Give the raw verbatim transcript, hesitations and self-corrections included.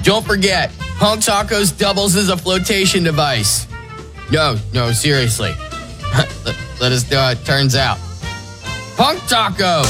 Don't forget, Punk Tacos doubles as a flotation device. No, no, seriously. let, let us know how it turns out. Punk Taco!